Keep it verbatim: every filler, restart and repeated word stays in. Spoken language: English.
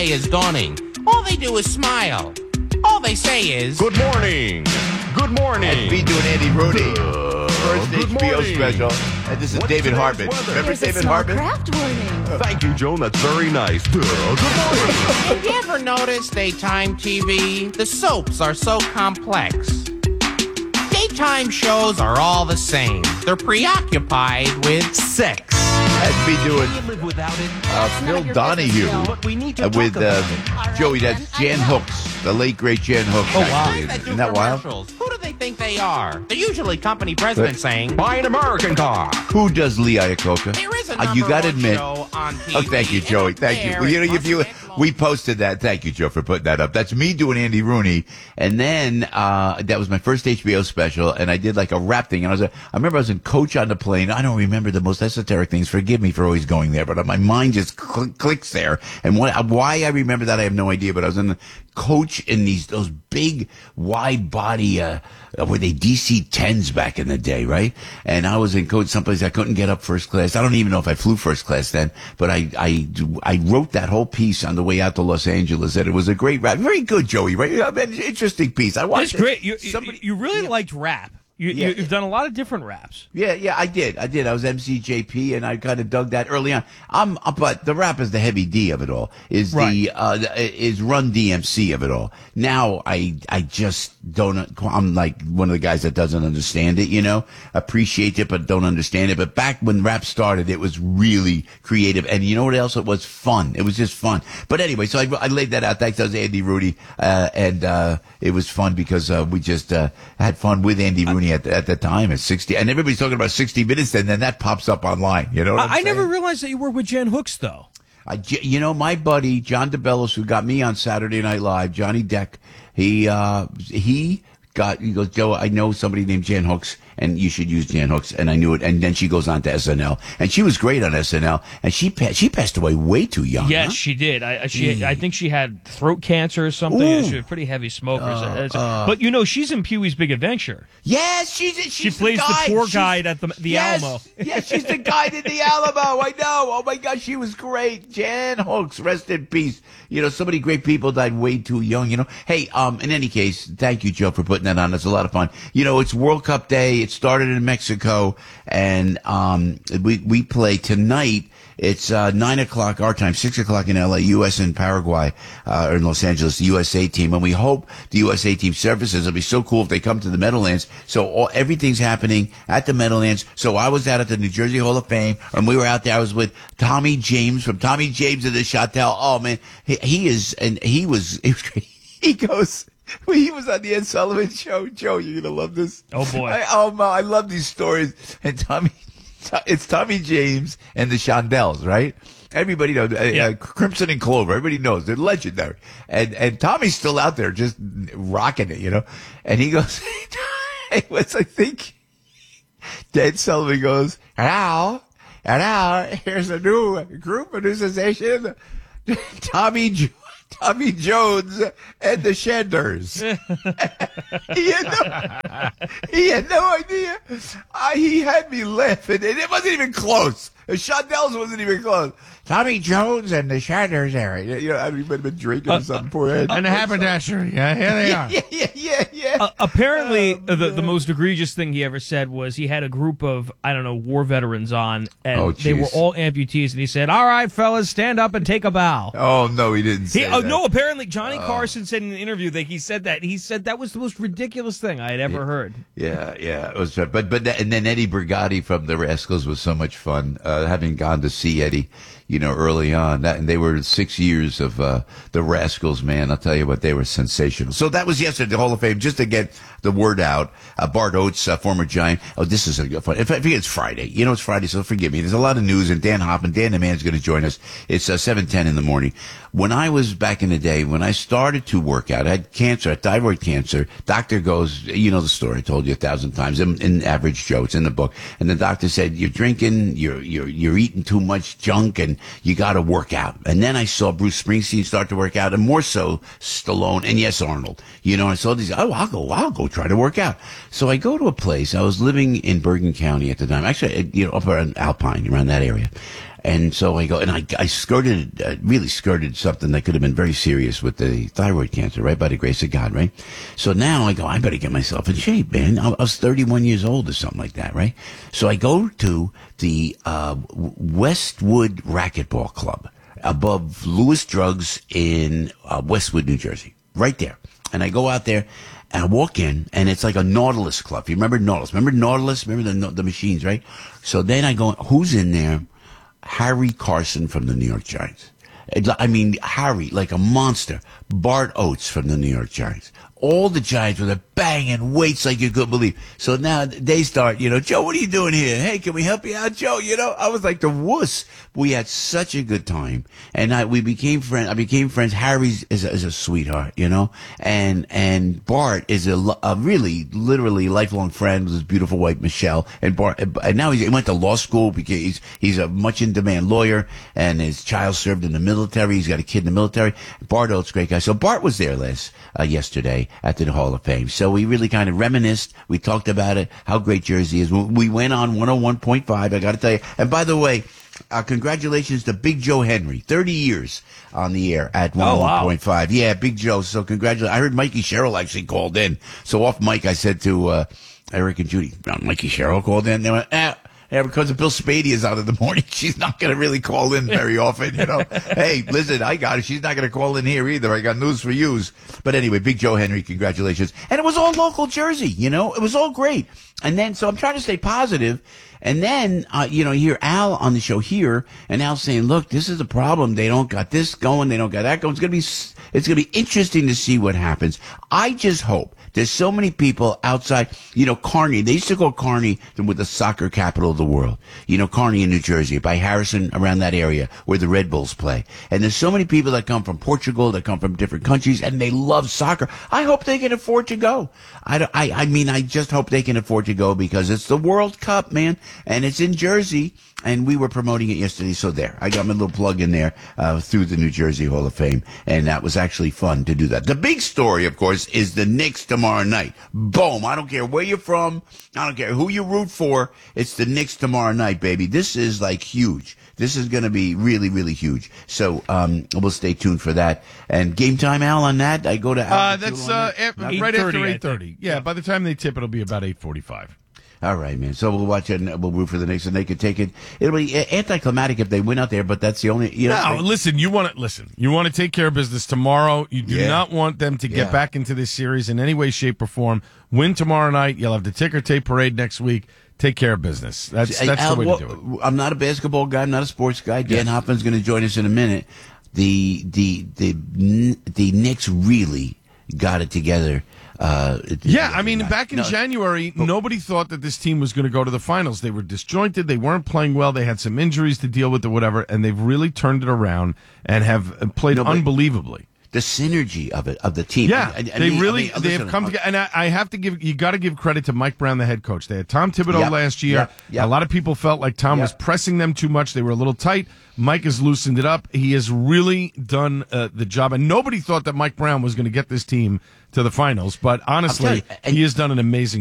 day is dawning. All they do is smile. All they say is... Good morning. Good morning. And me doing Andy Rooney. Uh, First good H B O morning. special. And this is What's David today's Hartman. weather? Remember Here's a David small Hartman? craft warning. Thank you, Joan. That's very nice. Uh, Good morning. Have you ever noticed daytime T V? The soaps are so complex. Daytime shows are all the same. They're preoccupied with sex. That's me doing You live without it. uh, Phil Donahue But we need to uh, talk with about uh, it. Joey. That's Jan Hooks, the late great Jan Hooks. Oh, actually. Guys that do Isn't that wild? commercials, who do they think they are? They're usually company presidents saying, Buy an American car. Who does Lee Iacocca? there is a Uh, number you got to one admit. show on T V. Oh, thank you, Joey. Thank you. Well, you know, if you we posted that, thank you, Joe, for putting that up. That's me doing Andy Rooney, and then uh that was my first H B O special, and I did like a rap thing. And I was, a, I remember I was in Coach on the plane. I don't remember the most esoteric things. Forgive me for always going there, but my mind just cl- clicks there. And what, why I remember that, I have no idea. But I was in the Coach in these those big wide body uh were they D C tens back in the day, right? And I was in Coach someplace I couldn't get up first class. I don't even know if I flew first class then, but I I I wrote that whole piece on the way out to Los Angeles, and it was a great rap. Very good, Joey, right? I mean, interesting piece. I watched That's great. it. You, Somebody- you really yeah. liked rap. You, Yeah. you, you've done a lot of different raps. Yeah, yeah, I did. I did. I was M C J P, and I kind of dug that early on. I'm, uh, but the rap is the heavy D of it all. Is the Right. uh, the- is Run D M C of it all. Now I I just don't. I'm like one of the guys that doesn't understand it. You know, appreciate it but don't understand it. But back when rap started, it was really creative, and you know what else? It was fun. It was just fun. But anyway, so I, I laid that out. Thanks, that was Andy Rooney, uh, and uh, it was fun because uh, we just uh, had fun with Andy Rooney. At the, at the time at sixty, and everybody's talking about sixty minutes, and then that pops up online. You know what I'm I, I never saying? realized that you were with Jan Hooks, though. I, you know, my buddy John DeBellis, who got me on Saturday Night Live, Johnny Deck, he uh, he got he goes, Joe, I know somebody named Jan Hooks, and you should use Jan Hooks, and I knew it. And then she goes on to S N L, and she was great on S N L, and she pa- she passed away way too young. Yes, huh? she did. I, I- she, I think she had throat cancer or something. Ooh. She was a pretty heavy smoker. So- but you know, she's in Pee Wee's Big Adventure. Yes, she's, she's She plays the guide. tour She's- guide at the the yes, Alamo. yes, she's the guide in the Alamo. I know. Oh my gosh, she was great. Jan Hooks, rest in peace. You know, so many great people died way too young. You know. Hey, um, in any case, thank you, Joe, for putting that on. It's a lot of fun. You know, it's World Cup Day. It started in Mexico, and um, we we play tonight. It's uh, nine o'clock our time, six o'clock in L A, U S and Paraguay, uh, or in Los Angeles, the U S A team. And we hope the U S A team services. It'll be so cool if they come to the Meadowlands. So all, everything's happening at the Meadowlands. So I was out at the New Jersey Hall of Fame, and we were out there. I was with Tommy James from Tommy James and the Chantel. Oh man, he, he is, and he was, he, was great. He goes, he was on the Ed Sullivan show. Joe, you're going to love this. Oh, boy. I, oh, man, I love these stories. And Tommy, it's Tommy James and the Shondells, right? Everybody knows, uh, Yeah. uh, Crimson and Clover, everybody knows. They're legendary. And, and Tommy's still out there just rocking it, you know? And he goes, it was, I think, Ed Sullivan goes, now, and now, here's a new group, a new sensation, Tommy Jo- Tommy Jones and the Shanders. he, had no, he had no idea. I, he had me laughing, and it wasn't even close. The Shondells wasn't even close. Tommy Jones and the Shanders area. You know, I mean, he might have been drinking or something. Poor Ed. And the haberdashery. Yeah, here they are. Yeah, yeah, yeah, yeah. Uh, apparently, Oh, the, the most egregious thing he ever said was he had a group of, I don't know, war veterans on, and Oh, they were jeez. all amputees, and he said, all right, fellas, stand up and take a bow. Oh, no, he didn't say He, oh, that. no, apparently Johnny Carson said in an interview that he said that. He said that was the most ridiculous thing I had ever heard. Yeah, yeah, it was. But but and then Eddie Brigati from the Rascals was so much fun. Uh, having gone to see Eddie, you know, early on, that, and they were six years of uh, the Rascals. Man, I'll tell you what, they were sensational. So that was yesterday, the Hall of Fame, just to get the word out. Uh, Bart Oates, uh, former Giant. Oh, this is a good fun. If I forget, it's Friday. You know, it's Friday, so forgive me. There's a lot of news, and Dan Hoffman, Dan the Man's going to join us. It's uh, seven ten in the morning. When I was back in the day, when I started to work out, I had cancer, I had thyroid cancer. Doctor goes, you know the story, I told you a thousand times, in, in Average Joe, it's in the book. And the doctor said, you're drinking, you're, you're, you're eating too much junk, and you got to work out. And then I saw Bruce Springsteen start to work out, and more so Stallone, and yes, Arnold. You know, I saw these, oh, I'll go, I'll go try to work out. So I go to a place, I was living in Bergen County at the time, actually, you know, up around Alpine, around that area. And so I go, and I, I skirted, uh, really skirted something that could have been very serious with the thyroid cancer, right? By the grace of God, right? So now I go, I better get myself in shape, man. I, I was thirty-one years old or something like that, right? So I go to the uh, Westwood Racquetball Club above Lewis Drugs in uh, Westwood, New Jersey, right there. And I go out there. And I walk in, and it's like a Nautilus club. You remember Nautilus? Remember Nautilus? Remember the the machines, right? So then I go, who's in there? Harry Carson from the New York Giants. I mean, Harry, like a monster. Bart Oates from the New York Giants. All the Giants were there banging weights like you couldn't believe. So now they start, you know, Joe, what are you doing here? Hey, can we help you out, Joe? You know, I was like the wuss. We had such a good time, and I we became friends. I became friends. Harry's is a, is a sweetheart, you know, and and Bart is a, a really, literally lifelong friend with his beautiful wife Michelle. And Bart, and now he's, he went to law school because he's he's a much in demand lawyer, and his child served in the military. He's got a kid in the military. Bart Oates, great guy. So Bart was there last uh, yesterday at the Hall of Fame. So we really kind of reminisced. We talked about it, how great Jersey is. We went on one oh one point five, I got to tell you. And by the way, uh, congratulations to Big Joe Henry, thirty years on the air at one oh one point five. Oh, wow. Yeah, Big Joe. So congratulations. I heard Mikey Sherrill actually called in. So off mic, I said to uh, Eric and Judy, Mikey Sherrill called in. They went, ah. Yeah, because Bill Spady is out in the morning, she's not going to really call in very often, you know. Hey, listen, I got it. She's not going to call in here either. I got news for yous. But anyway, Big Joe Henry, congratulations. And it was all local Jersey, you know. It was all great. And then, so I'm trying to stay positive. And then, uh, you know, you hear Al on the show here, and Al saying, look, this is a problem. They don't got this going. They don't got that going. It's going to be, it's going to be interesting to see what happens. I just hope. There's so many people outside, you know, Kearney. They used to call Kearney with the soccer capital of the world. You know, Kearney in New Jersey, by Harrison, around that area where the Red Bulls play. And there's so many people that come from Portugal, that come from different countries, and they love soccer. I hope they can afford to go. I, don't, I, I mean, I just hope they can afford to go because it's the World Cup, man, and it's in Jersey. And we were promoting it yesterday, so there. I got my little plug in there uh, through the New Jersey Hall of Fame, and that was actually fun to do that. The big story, of course, is the Knicks tomorrow night. Boom. I don't care where you're from. I don't care who you root for. It's the Knicks tomorrow night, baby. This is, like, huge. This is going to be really, really huge. So um, we'll stay tuned for that. And game time, Al, on that? I go to Al. Uh, that's uh, that? at, right after eight thirty. Yeah, by the time they tip, it'll be about eight forty-five. All right, man. So we'll watch it and we'll root for the Knicks, and they could take it. It'll be anticlimactic if they win out there, but that's the only. You know, no, listen. You want to listen. You want to take care of business tomorrow. You do yeah. not want them to get yeah. back into this series in any way, shape, or form. Win tomorrow night. You'll have the ticker tape parade next week. Take care of business. That's that's Al, the way well, to do it. I'm not a basketball guy. I'm not a sports guy. Dan yes. Hoffman's going to join us in a minute. The the the the Knicks really got it together. Uh, yeah, I mean, not, back in no, January, but, nobody thought that this team was going to go to the finals. They were disjointed. They weren't playing well. They had some injuries to deal with or whatever, and they've really turned it around and have played no, unbelievably. The synergy of it, of the team. Yeah, and, and they me, really, I mean, they listen, have come together. And I, I have to give, you got to give credit to Mike Brown, the head coach. They had Tom Thibodeau yep, last year. Yep, yep. A lot of people felt like Tom yep. was pressing them too much. They were a little tight. Mike has loosened it up. He has really done uh, the job. And nobody thought that Mike Brown was going to get this team to the finals. But honestly, you, he has done an amazing